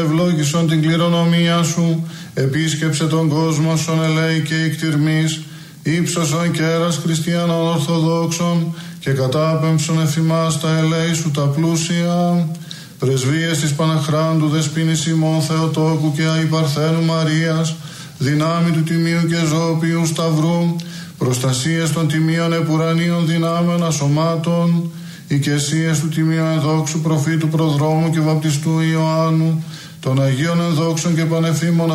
ευλόγησον την κληρονομία σου, επίσκεψε τον κόσμο σον ελέη και ικτυρμής, ύψωσον κέρας χριστιανών ορθοδόξων και κατάπεμψον εφημάς τα ελέη σου τα πλούσια. Πρεσβείες της Παναχράντου Δεσποίνης ημών Θεοτόκου και Αϊπαρθένου Μαρίας, δυνάμει του Τιμίου και Ζώπιου Σταυρού, προστασίες των τιμίων επουρανίων δυνάμεων ασωμάτων, οικεσίες του Τιμίου Ενδόξου Προφήτου Προδρόμου και Βαπτιστού Ιωάννου, των Αγίων Ενδόξων και Πανεφήμων